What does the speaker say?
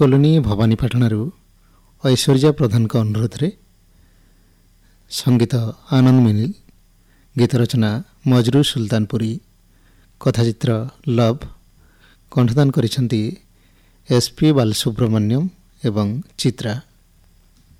Colony ଭବାନୀପାଟଣାରୁ Aishwarya ପ୍ରଧାନଙ୍କ ଅନୁରୋଧରେ ସଙ୍ଗୀତ ଆନନ୍ଦ ମିନିଲ, ଗୀତ ରଚନା ମଜରୁ ସୁଲତାନପୁରୀ, କଥାଚିତ୍ର ଲଭ୍, କଣ୍ଠଦାନ କରିଛନ୍ତି SP ବାଲସୁବ୍ରମଣ୍ୟମ ଏବଂ ଚିତ୍ରା।